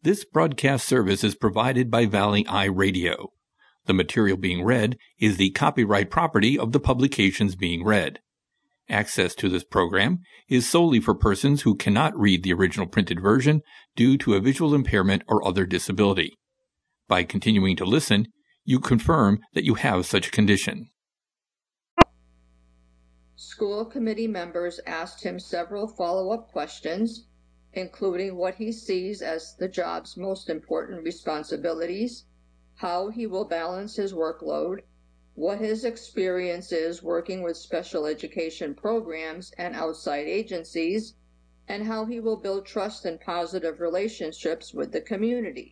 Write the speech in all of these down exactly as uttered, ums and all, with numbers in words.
This broadcast service is provided by Valley Eye Radio. The material being read is the copyright property of the publications being read. Access to this program is solely for persons who cannot read the original printed version due to a visual impairment or other disability. By continuing to listen, you confirm that you have such a condition. School committee members asked him several follow-up questions, including what he sees as the job's most important responsibilities, how he will balance his workload, what his experience is working with special education programs and outside agencies, and how he will build trust and positive relationships with the community.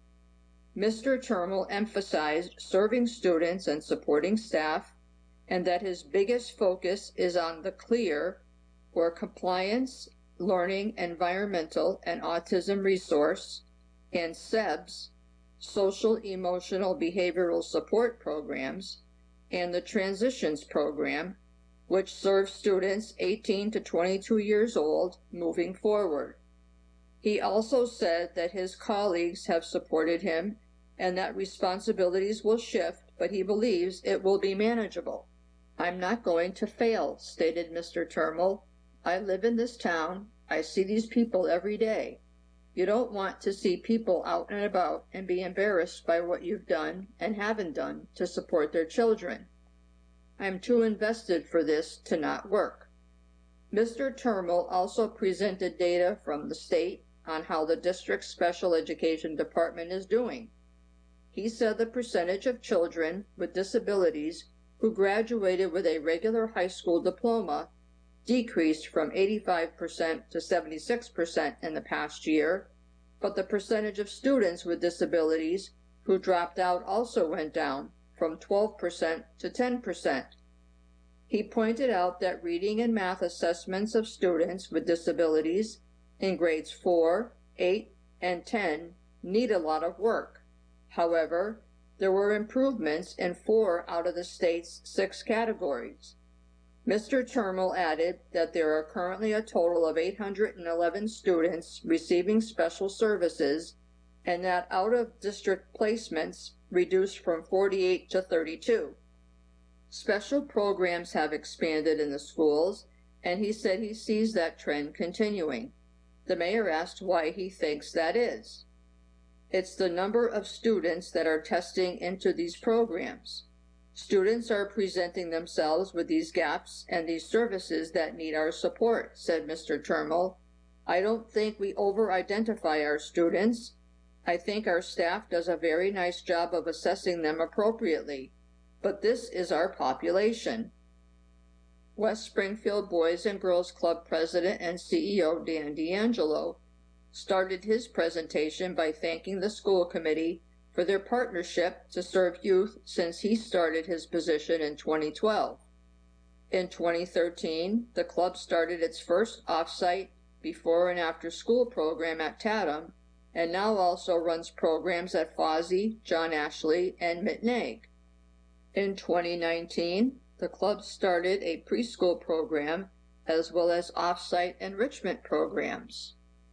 Mister Turmel emphasized serving students and supporting staff, and that his biggest focus is on the CLEAR, or Compliance, Learning, Environmental, and Autism Resource, and SEBS, Social Emotional Behavioral Support Programs, and the Transitions Program, which serves students eighteen to twenty-two years old moving forward. He also said that his colleagues have supported him and that responsibilities will shift, but he believes it will be manageable. "I'm not going to fail," stated Mister Turmel. "I live in this town. I see these people every day. You don't want to see people out and about and be embarrassed by what you've done and haven't done to support their children. I'm too invested for this to not work." Mister Turmel also presented data from the state on how the district's special education department is doing. He said the percentage of children with disabilities who graduated with a regular high school diploma decreased from eighty-five percent to seventy-six percent in the past year, but the percentage of students with disabilities who dropped out also went down from twelve percent to ten percent. He pointed out that reading and math assessments of students with disabilities in grades four, eight, and ten need a lot of work. However, there were improvements in four out of the state's six categories. Mister Turmel added that there are currently a total of eight hundred eleven students receiving special services, and that out-of-district placements reduced from forty-eight to thirty-two. Special programs have expanded in the schools, and he said he sees that trend continuing. The mayor asked why he thinks that is. "It's the number of students that are testing into these programs. Students are presenting themselves with these gaps and these services that need our support," said Mister Turmel. "I don't think we over-identify our students. I think our staff does a very nice job of assessing them appropriately, but this is our population." West Springfield Boys and Girls Club President and C E O Dan D'Angelo started his presentation by thanking the school committee for their partnership to serve youth since he started his position in twenty twelve. In twenty thirteen, the club started its first off-site before and after school program at Tatum, and now also runs programs at Fawsey, John Ashley, and Mittenegg. In twenty nineteen, the club started a preschool program as well as off-site enrichment programs.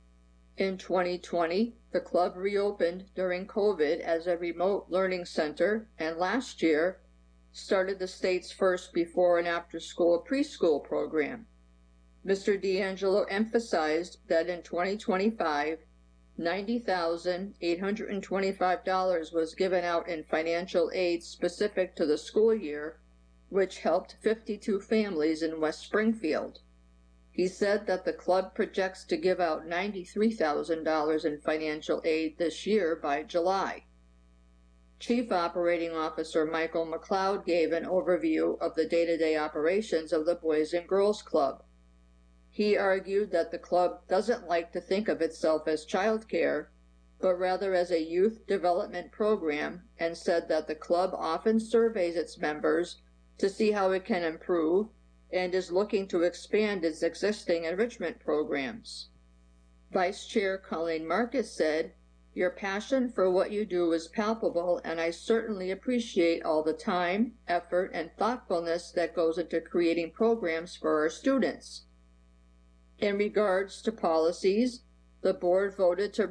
In twenty twenty, the club reopened during COVID as a remote learning center, and last year started the state's first before and after school preschool program. Mister D'Angelo emphasized that in twenty twenty-five, ninety thousand eight hundred twenty-five dollars was given out in financial aid specific to the school year, which helped fifty-two families in West Springfield. He said that the club projects to give out ninety-three thousand dollars in financial aid this year by July. Chief Operating Officer Michael McLeod gave an overview of the day-to-day operations of the Boys and Girls Club. He argued that the club doesn't like to think of itself as childcare, but rather as a youth development program, and said that the club often surveys its members to see how it can improve and is looking to expand its existing enrichment programs. Vice Chair Colleen Marcus said, "Your passion for what you do is palpable, and I certainly appreciate all the time, effort, and thoughtfulness that goes into creating programs for our students." In regards to policies, the board voted to